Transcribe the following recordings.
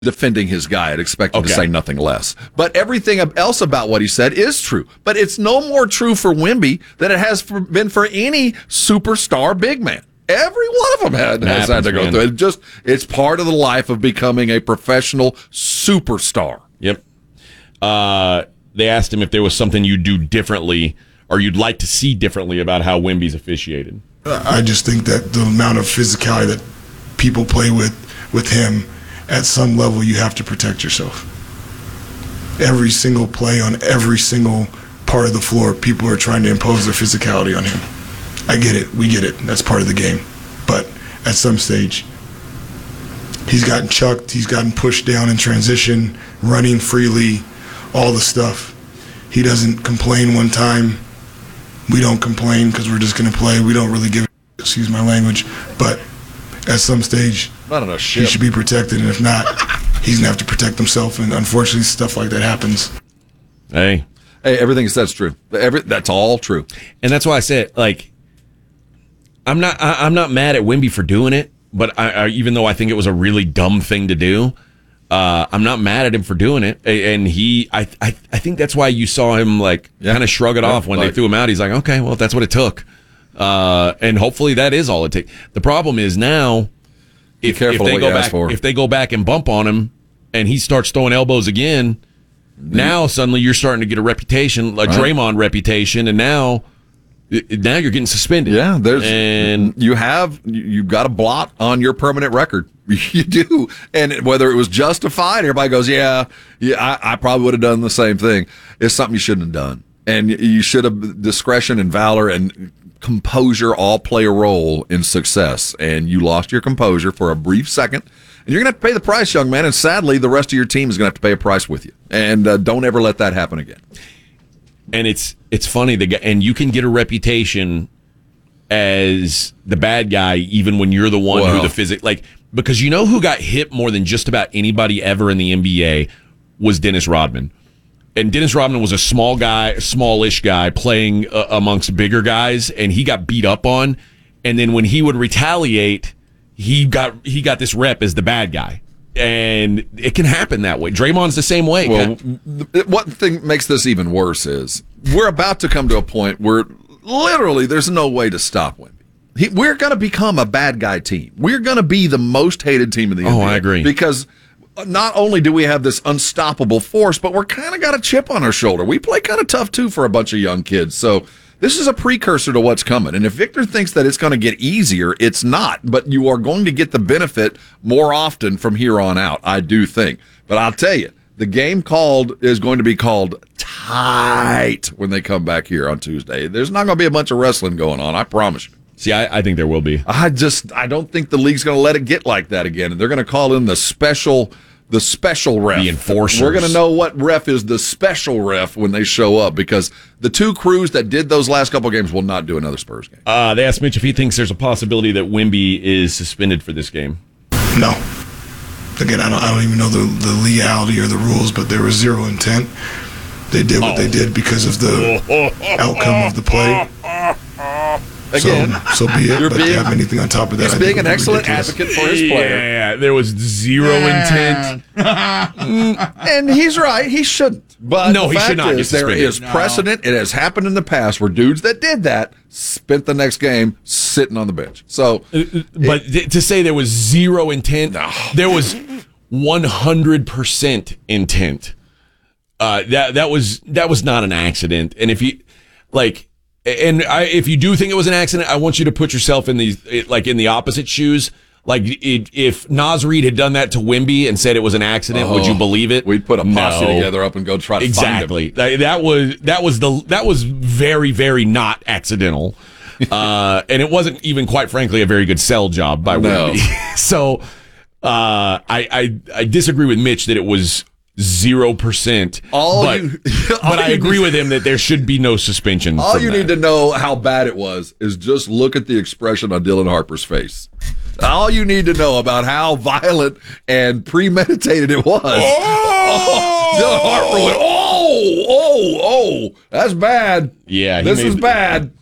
defending his guy. I'd expect him to say nothing less. But everything else about what he said is true. But it's no more true for Wemby than it has been for any superstar big man. Every one of them has had to go through it. It's part of the life of becoming a professional superstar. Yep. They asked him if there was something you'd do differently or you'd like to see differently about how Wemby's officiated. I just think that the amount of physicality that people play with him, at some level, you have to protect yourself. Every single play on every single part of the floor, people are trying to impose their physicality on him. I get it. We get it. That's part of the game. But at some stage, he's gotten chucked. He's gotten pushed down in transition, running freely, all the stuff. He doesn't complain one time. We don't complain because we're just going to play. We don't really give a excuse my language. But at some stage, he should be protected. And if not, he's going to have to protect himself. And unfortunately, stuff like that happens. Hey, everything he said's true. That's all true. And that's why I said, like, I'm not mad at Wemby for doing it, but I even though I think it was a really dumb thing to do, I'm not mad at him for doing it. And I think that's why you saw him kind of shrug it off when they threw him out. He's like, okay, well, that's what it took. And hopefully that is all it takes. The problem is now, if they go back and bump on him and he starts throwing elbows again, now suddenly you're starting to get a reputation, a Draymond reputation, and now you're getting suspended. Yeah, you've got a blot on your permanent record. You do. And whether it was justified, everybody goes, yeah, I probably would have done the same thing. It's something you shouldn't have done. And you should have discretion and valor and composure all play a role in success. And you lost your composure for a brief second. And you're going to have to pay the price, young man. And sadly, the rest of your team is going to have to pay a price with you. And don't ever let that happen again. And it's funny, and you can get a reputation as the bad guy even when you're the one who because you know who got hit more than just about anybody ever in the NBA was Dennis Rodman. And Dennis Rodman was a smallish guy playing amongst bigger guys, and he got beat up on. And then when he would retaliate, he got this rep as the bad guy. And it can happen that way. Draymond's the same way. Well, what thing makes this even worse is we're about to come to a point where literally there's no way to stop Wemby. We're going to become a bad guy team. We're going to be the most hated team in the NBA. Oh, I agree. Because not only do we have this unstoppable force, but we're kind of got a chip on our shoulder. We play kind of tough, too, for a bunch of young kids. So this is a precursor to what's coming. And if Victor thinks that it's going to get easier, it's not. But you are going to get the benefit more often from here on out, I do think. But I'll tell you, the game is going to be called tight when they come back here on Tuesday. There's not going to be a bunch of wrestling going on, I promise you. See, I think there will be. I don't think the league's going to let it get like that again. And they're going to call in the special ref. The enforcers. We're going to know what ref is the special ref when they show up, because the two crews that did those last couple games will not do another Spurs game. They asked Mitch if he thinks there's a possibility that Wemby is suspended for this game. No. Again, I don't even know the legality or the rules, but there was zero intent. They did what they did because of the outcome of the play. Again, so be it. But to have anything on top of that, he's being an excellent advocate for his player. Yeah, there was zero intent. And he's right. He shouldn't. But no, he should not get suspended. There is precedent. It has happened in the past where dudes that did that spent the next game sitting on the bench. So, but to say there was zero intent, there was 100% intent. That was not an accident. And if you if you do think it was an accident, I want you to put yourself in the opposite shoes. Like if Naz Reid had done that to Wemby and said it was an accident, would you believe it? We'd put a posse together up and go try to find him. That was very, very not accidental. And it wasn't even, quite frankly, a very good sell job by Wemby. So I disagree with Mitch that it was 0%. But I agree with him that there should be no suspension. All you need to know how bad it was is just look at the expression on Dylan Harper's face. All you need to know about how violent and premeditated it was. Dylan Harper went, that's bad. Yeah, this is bad.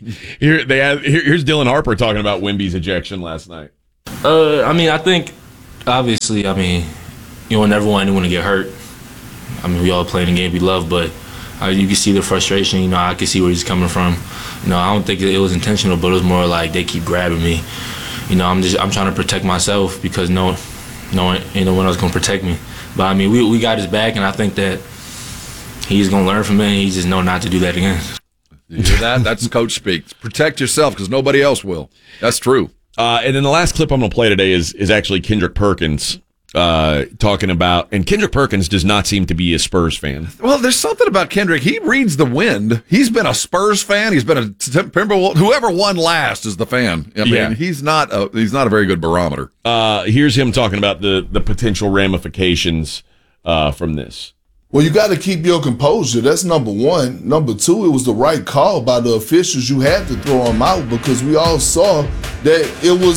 Here's Dylan Harper talking about Wemby's ejection last night. I think Obviously, I mean, you never want anyone to get hurt. I mean, we all play in the game we love, but you can see the frustration. I can see where he's coming from. I don't think it was intentional, but it was more like they keep grabbing me. I'm trying to protect myself because no one else gonna protect me. But I mean, we got his back, and I think that he's gonna learn from it. And he just know not to do that again. You hear that? That's coach speak. Protect yourself because nobody else will. That's true. And then the last clip I'm going to play today is actually Kendrick Perkins talking about, and Kendrick Perkins does not seem to be a Spurs fan. Well, there's something about Kendrick. He reads the wind. He's been a Spurs fan. He's been a Timberwolves. Whoever won last is the fan. I mean, he's not a very good barometer. Here's him talking about the potential ramifications from this. Well, you got to keep your composure. That's number one. Number two, it was the right call by the officials. You had to throw him out because we all saw that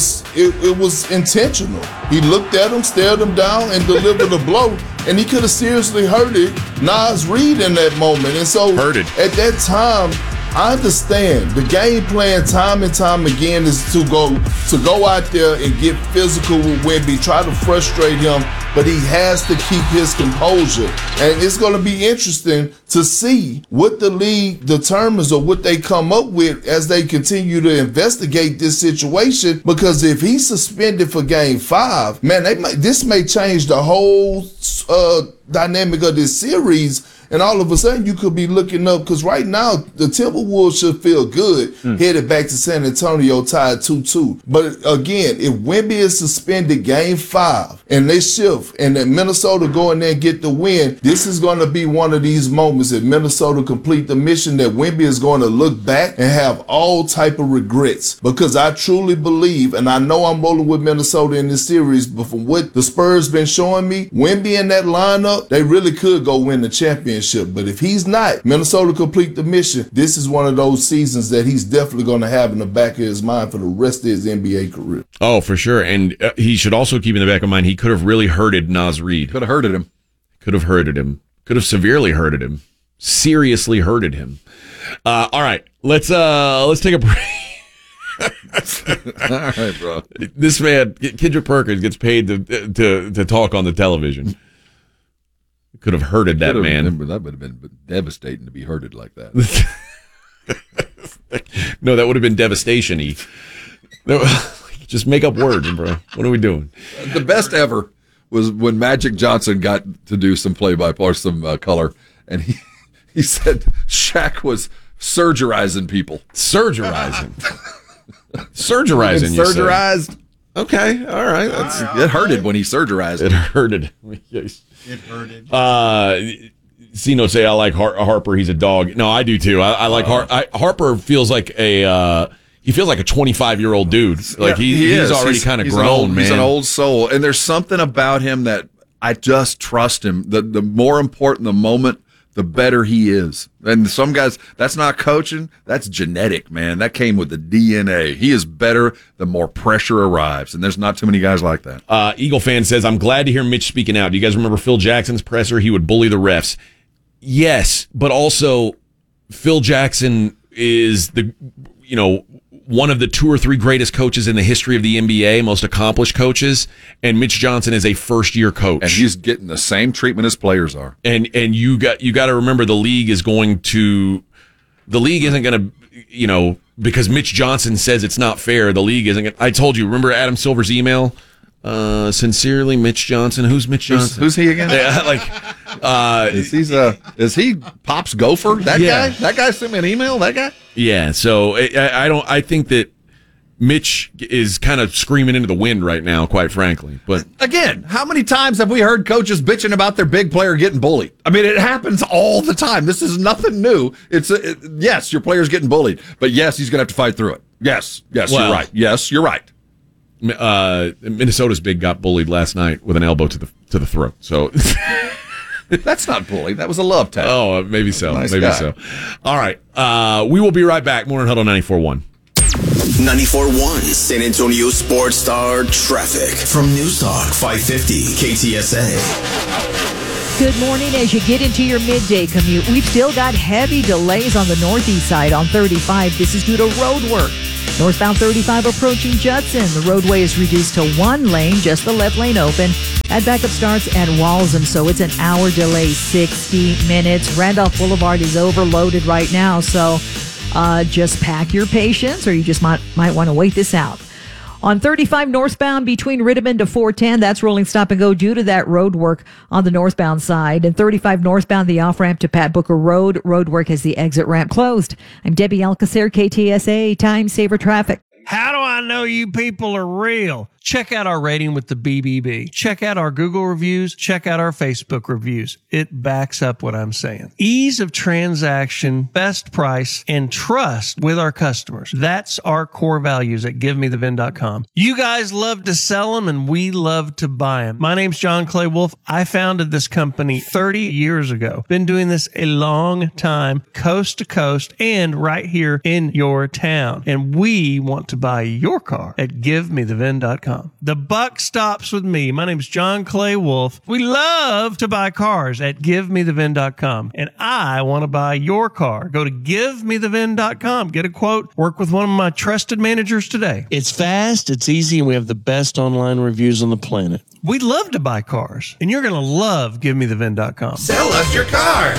it was intentional. He looked at him, stared him down, and delivered a blow. And he could have seriously hurted Nas Reed in that moment. And so at that time, I understand the game plan time and time again is to go out there and get physical with Wemby, try to frustrate him, but he has to keep his composure. And it's going to be interesting to see what the league determines or what they come up with as they continue to investigate this situation, because if he's suspended for game 5, man, this may change the whole dynamic of this series. And all of a sudden, you could be looking up, because right now, the Timberwolves should feel good headed back to San Antonio tied 2-2. But again, if Wemby is suspended game 5 and they shift and then Minnesota go in there and get the win, this is going to be one of these moments if Minnesota complete the mission that Wemby is going to look back and have all type of regrets. Because I truly believe, and I know I'm rolling with Minnesota in this series, but from what the Spurs been showing me, Wemby in that lineup, they really could go win the championship. But if he's not, Minnesota complete the mission. This is one of those seasons that he's definitely going to have in the back of his mind for the rest of his NBA career. Oh, for sure. And he should also keep in the back of mind, he could have really hurted Nas Reed. Could have hurted him. Could have hurted him. Could have severely hurted him. Seriously hurted him. All right, let's take a break. All right, bro. This man, Kendrick Perkins, gets paid to talk on the television. Could have hurted that man. That would have been devastating to be hurted like that. No, that would have been devastation-y. Just make up words, bro. What are we doing? The best ever was when Magic Johnson got to do some play-by-play or some color, and he said Shaq was surgerizing people. Surgerizing. Surgerizing, you surgerized. Say. Okay, all right. It hurted when he surgerized. It hurted. Yes. It hurted. Sino say I like Harper. He's a dog. No, I do too. I like Harper. Feels like he feels like a 25-year-old dude. Like he's already kind of grown, man. He's an old soul, and there's something about him that I just trust him. The more important the moment, the better he is. And some guys, that's not coaching, that's genetic, man. That came with the DNA. He is better the more pressure arrives, and there's not too many guys like that. Eagle fan says, I'm glad to hear Mitch speaking out. Do you guys remember Phil Jackson's presser? He would bully the refs. Yes, but also Phil Jackson is one of the 2 or 3 greatest coaches in the history of the NBA, most accomplished coaches, and Mitch Johnson is a first-year coach. And he's getting the same treatment as players are. And you got to remember the league isn't going to, because Mitch Johnson says it's not fair, the league isn't going to, I told you, remember Adam Silver's email? Sincerely, Mitch Johnson. Who's Mitch Johnson? Who's he again? Is he Pop's gopher? That guy? That guy sent me an email? That guy? Yeah. So I think that Mitch is kind of screaming into the wind right now, quite frankly. But again, how many times have we heard coaches bitching about their big player getting bullied? I mean, it happens all the time. This is nothing new. Yes, your player's getting bullied, but yes, he's going to have to fight through it. Yes, you're right. Yes, you're right. Minnesota's big got bullied last night with an elbow to the throat. So that's not bullying. That was a love tap. Oh, maybe so. Nice maybe guy. so. All right. We will be right back. Morning Huddle 94.1. 94.1 San Antonio Sports Star Traffic from News Talk 550 KTSA. Good morning. As you get into your midday commute, we've still got heavy delays on the northeast side on 35. This is due to road work. Northbound 35 approaching Judson. The roadway is reduced to one lane, just the left lane open. That backup starts at Walsham, so it's an hour delay, 60 minutes. Randolph Boulevard is overloaded right now, so just pack your patience, or you just might want to wait this out. On 35 northbound between Rittiman to 410, that's rolling stop and go due to that road work on the northbound side. And 35 northbound, the off-ramp to Pat Booker Road. Road work has the exit ramp closed. I'm Debbie Alcacer, KTSA, Time Saver Traffic. How do I know you people are real? Check out our rating with the BBB. Check out our Google reviews. Check out our Facebook reviews. It backs up what I'm saying. Ease of transaction, best price, and trust with our customers. That's our core values at GiveMeTheVin.com. You guys love to sell them, and we love to buy them. My name's John Clay Wolf. I founded this company 30 years ago. Been doing this a long time, coast to coast, and right here in your town. And we want to buy your car at GiveMeTheVin.com. The buck stops with me. My name's John Clay Wolf. We love to buy cars at GiveMeTheVin.com. And I want to buy your car. Go to GiveMeTheVin.com. Get a quote. Work with one of my trusted managers today. It's fast, it's easy, and we have the best online reviews on the planet. We love to buy cars, and you're going to love GiveMeTheVin.com. Sell us your car.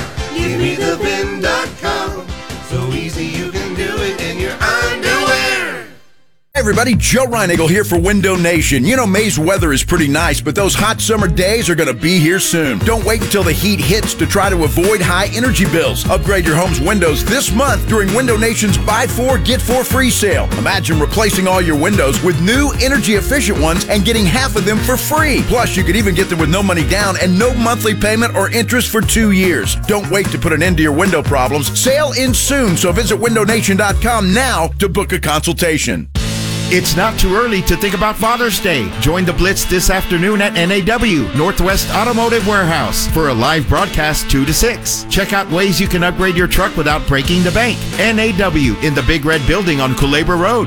GiveMeTheVin.com. So easy you can do it in your underwear. Hey everybody, Joe Reinagle here for Window Nation. You know, May's weather is pretty nice, but those hot summer days are going to be here soon. Don't wait until the heat hits to try to avoid high energy bills. Upgrade your home's windows this month during Window Nation's Buy 4, Get 4 free sale. Imagine replacing all your windows with new energy-efficient ones and getting half of them for free. Plus, you could even get them with no money down and no monthly payment or interest for 2 years. Don't wait to put an end to your window problems. Sale ends soon, so visit windownation.com now to book a consultation. It's not too early to think about Father's Day. Join the Blitz this afternoon at NAW, Northwest Automotive Warehouse, for a live broadcast 2 to 6. Check out ways you can upgrade your truck without breaking the bank. NAW in the Big Red Building on Culebra Road.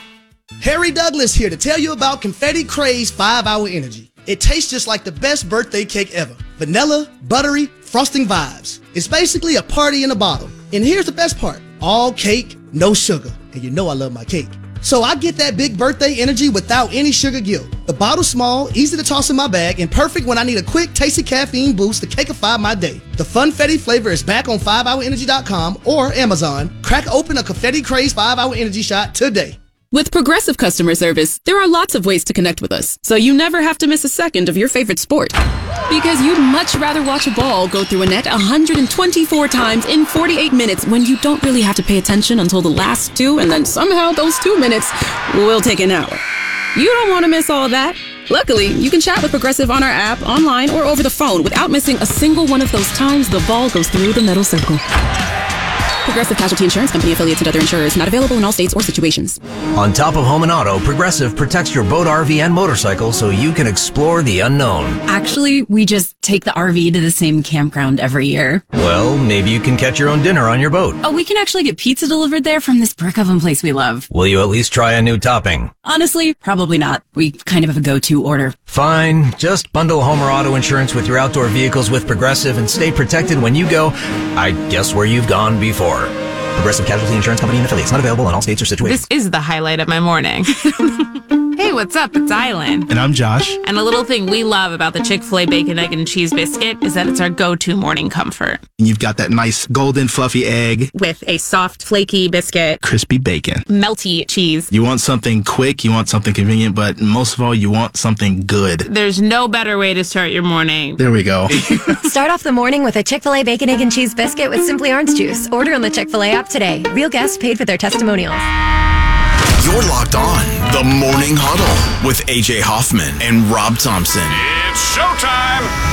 Harry Douglas here to tell you about Confetti Craze 5-Hour Energy. It tastes just like the best birthday cake ever. Vanilla, buttery, frosting vibes. It's basically a party in a bottle. And here's the best part. All cake, no sugar. And you know I love my cake. So I get that big birthday energy without any sugar guilt. The bottle's small, easy to toss in my bag, and perfect when I need a quick, tasty caffeine boost to cakeify my day. The Funfetti flavor is back on 5hourenergy.com or Amazon. Crack open a Confetti Craze 5-Hour Energy shot today. With Progressive customer service, there are lots of ways to connect with us, so you never have to miss a second of your favorite sport. Because you'd much rather watch a ball go through a net 124 times in 48 minutes when you don't really have to pay attention until the last 2, and then somehow those 2 minutes will take an hour. You don't want to miss all of that. Luckily, you can chat with Progressive on our app, online, or over the phone without missing a single one of those times the ball goes through the metal circle. Progressive Casualty Insurance Company, affiliates, and other insurers. Not available in all states or situations. On top of home and auto, Progressive protects your boat, RV, and motorcycle so you can explore the unknown. Actually, we just take the RV to the same campground every year. Well, maybe you can catch your own dinner on your boat. Oh, we can actually get pizza delivered there from this brick oven place we love. Will you at least try a new topping? Honestly, probably not. We kind of have a go-to order. Fine. Just bundle home or auto insurance with your outdoor vehicles with Progressive and stay protected when you go, I guess, where you've gone before. Progressive Casualty Insurance Company and affiliates. Not available in all states or situations. This is the highlight of my morning. Hey, what's up? It's Island. And I'm Josh. And a little thing we love about the Chick-fil-A Bacon, Egg, and Cheese Biscuit is that it's our go-to morning comfort. And you've got that nice golden fluffy egg. With a soft, flaky biscuit. Crispy bacon. Melty cheese. You want something quick, you want something convenient, but most of all, you want something good. There's no better way to start your morning. There we go. Start off the morning with a Chick-fil-A Bacon, Egg, and Cheese Biscuit with Simply Orange Juice. Order on the Chick-fil-A app today. Real guests paid for their testimonials. You're locked on The Morning Huddle with AJ Hoffman and Rob Thompson. It's showtime.